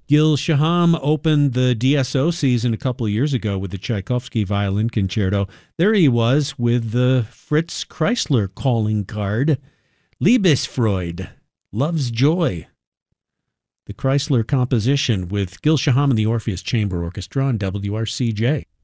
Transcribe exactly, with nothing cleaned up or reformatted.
Gil Shaham opened the D S O season a couple of years ago with the Tchaikovsky Violin Concerto. There he was with the Fritz Kreisler calling card, Liebesfreude, Love's Joy. The Kreisler composition with Gil Shaham and the Orpheus Chamber Orchestra on W R C J.